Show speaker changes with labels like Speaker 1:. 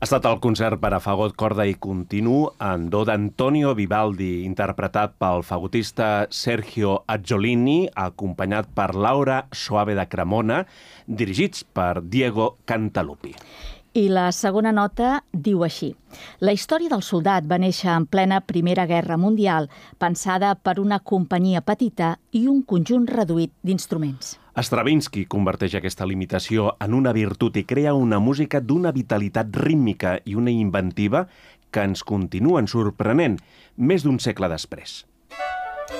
Speaker 1: Ha estat el concert per a fagot, corda i continu en do d'Antonio Vivaldi, interpretat pel fagotista Sergio Azzolini, acompanyat per Laura Soave de Cremona, dirigits per Diego Cantalupi.
Speaker 2: I la segona nota diu així. La història del soldat va néixer en plena Primera Guerra Mundial, pensada per una companyia petita i un conjunt reduït d'instruments.
Speaker 1: Stravinsky converteix aquesta limitació en una virtut i crea una música d'una vitalitat rítmica i una inventiva que ens continuen sorprenent més d'un segle després.